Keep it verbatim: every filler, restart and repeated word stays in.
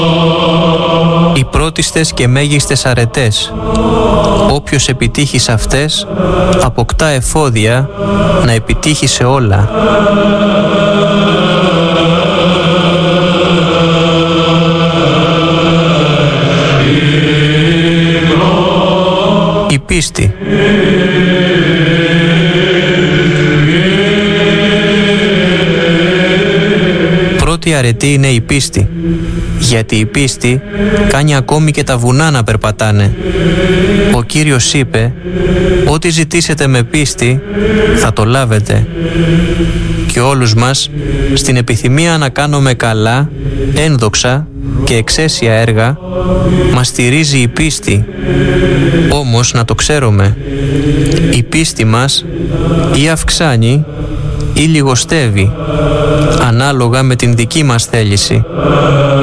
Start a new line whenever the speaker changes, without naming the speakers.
Οι πρώτιστες και μέγιστες αρετές. Όποιος επιτύχει σε αυτές, αποκτά εφόδια να επιτύχει σε όλα. Η πίστη. Πρώτη αρετή είναι η πίστη, γιατί η πίστη κάνει ακόμη και τα βουνά να περπατάνε. Ο Κύριος είπε, ό,τι ζητήσετε με πίστη θα το λάβετε. Και όλους μας, στην επιθυμία να κάνουμε καλά, ένδοξα και εξαίσια έργα, μας στηρίζει η πίστη. Όμως να το ξέρουμε, η πίστη μας ή αυξάνει ή λιγοστεύει, ανάλογα με την δική μας θέληση.